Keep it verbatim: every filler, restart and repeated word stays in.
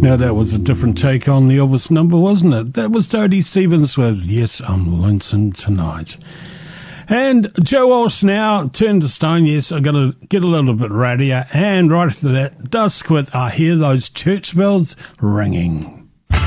Now that was a different take on the Elvis number, wasn't it? That was Dodie Stevens with Yes, I'm Lonesome Tonight. And Joe Walsh now, Turn to Stone. Yes, I've got to get a little bit rattier. And right after that, Dusk with I Hear Those Church Bells Ringing.